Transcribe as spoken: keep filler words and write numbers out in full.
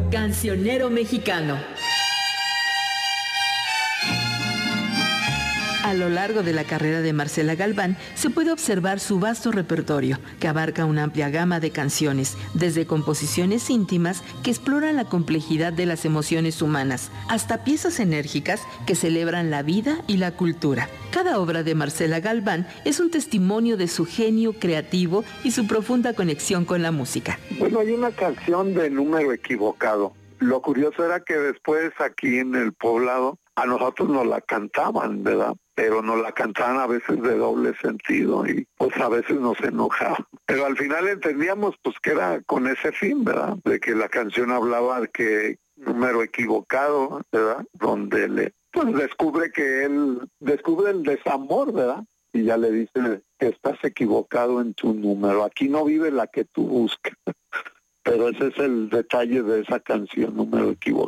Cancionero Mexicano. A lo largo de la carrera de Marcela Galván se puede observar su vasto repertorio, que abarca una amplia gama de canciones, desde composiciones íntimas que exploran la complejidad de las emociones humanas, hasta piezas enérgicas que celebran la vida y la cultura. Cada obra de Marcela Galván es un testimonio de su genio creativo y su profunda conexión con la música. Bueno, hay una canción de Número Equivocado. Lo curioso era que después aquí en el poblado a nosotros nos la cantaban, ¿verdad? Pero nos la cantaban a veces de doble sentido y pues a veces nos enojaban. Pero al final entendíamos pues que era con ese fin, ¿verdad? De que la canción hablaba de que número equivocado, ¿verdad? Donde le pues descubre que él, descubre el desamor, ¿verdad? Y ya le dice que estás equivocado en tu número. Aquí no vive la que tú buscas. Pero ese es el detalle de esa canción, Número Equivocado.